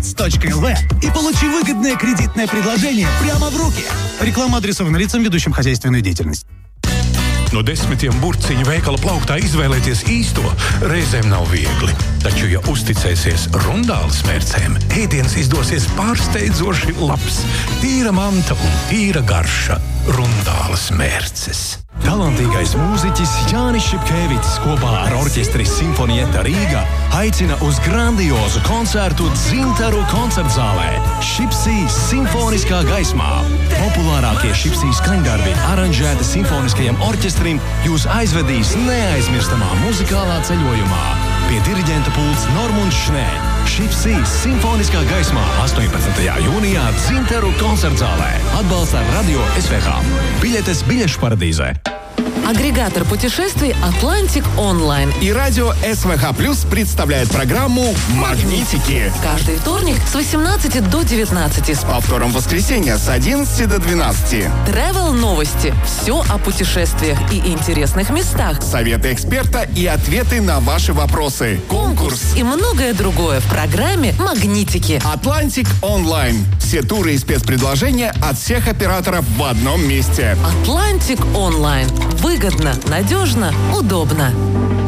finance.lv и получи выгодное кредитное предложение прямо в руки. Реклама адресована лицам, ведущим хозяйственную деятельность. No 10 burciņu veikala plauktā izvēlēties īsto reizēm nav viegli. Taču, ja uzticēsies Rundāles mērcēm, ēdiens izdosies pārsteidzoši labs. Tīra manta un tīra garša. Rundāles mērces. Talantīgais mūziķis Jānis Šipkevics kopā ar orķestri Simfonieta Rīga aicina uz grandiozu koncertu Dzintaru koncertzālē. Šipsī simfoniskā gaismā. Populārākie Šipsī skaņdarbi aranžēti simfoniskajam orķestrim jūs aizvedīs neaizmirstamā muzikālā ceļojumā. Pie diriģenta pults Normunds Šnē. Šipsī simfoniskā gaismā 18. jūnijā Dzintaru koncertzālē. Atbalsta Radio SVH. Biļetes biļešu paradīzē. Агрегатор путешествий «Атлантик Онлайн». И радио СВХ Плюс представляет программу «Магнитики». Каждый вторник с 18 до 19. С повтором воскресенья с 11 до 12. Travel новости. Все о путешествиях и интересных местах. Советы эксперта и ответы на ваши вопросы. Конкурс и многое другое в программе «Магнитики». «Атлантик Онлайн». Все туры и спецпредложения от всех операторов в одном месте. «Атлантик Онлайн». Выгодно, надежно, удобно.